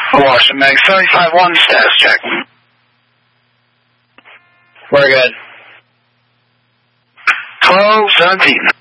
Washington Mag 75-1 status check. We're good. 12-17.